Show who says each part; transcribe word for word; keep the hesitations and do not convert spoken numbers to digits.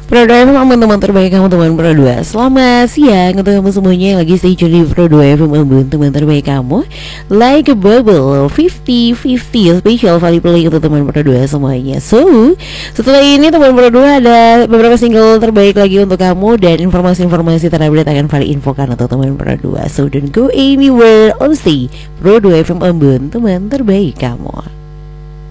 Speaker 1: Pro dua F M teman-teman terbaik kamu, teman Pro dua. Selamat siang untuk kamu semuanya yang lagi stay tune di Pro dua F M, teman terbaik kamu. Like a bubble fifty fifty special value play untuk teman Pro dua semuanya. So, setelah ini teman Pro dua ada beberapa single terbaik lagi untuk kamu dan informasi-informasi terupdate akan Vali infokan untuk teman Pro dua. So don't go anywhere, on stay Pro dua F M, teman terbaik kamu.